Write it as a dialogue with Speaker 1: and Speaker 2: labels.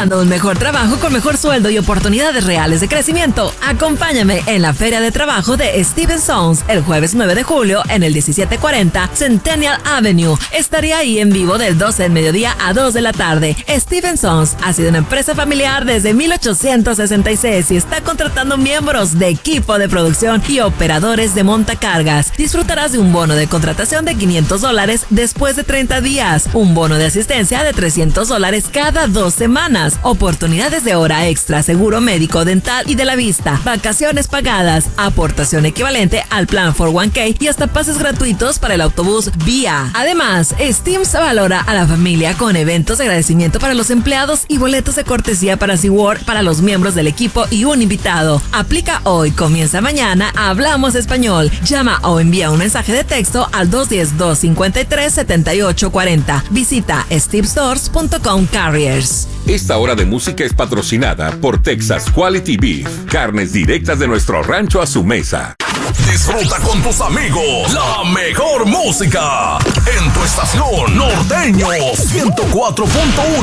Speaker 1: Buscando un mejor trabajo con mejor sueldo y oportunidades reales de crecimiento. Acompáñame en la Feria de Trabajo de Steven Sons el jueves 9 de julio en el 1740 Centennial Avenue. Estaré ahí en vivo del 12 del mediodía a 2 de la tarde. Steven Sons ha sido una empresa familiar desde 1866 y está contratando miembros de equipo de producción y operadores de montacargas. Disfrutarás de un bono de contratación de $500 después de 30 días, un bono de asistencia de $300 cada 2 semanas, oportunidades de hora extra, seguro médico, dental y de la vista, vacaciones pagadas, aportación equivalente al plan 401k y hasta pases gratuitos para el autobús Vía. Además, Steams valora a la familia con eventos de agradecimiento para los empleados y boletos de cortesía para SeaWorld para los miembros del equipo y un invitado. Aplica hoy, comienza mañana, hablamos español. Llama o envía un mensaje de texto al 210-253-7840. Visita stevestores.com Carriers.
Speaker 2: Esta hora de música es patrocinada por Texas Quality Beef. Carnes directas de nuestro rancho a su mesa.
Speaker 3: Disfruta con tus amigos la mejor música en tu estación Norteño 104.1.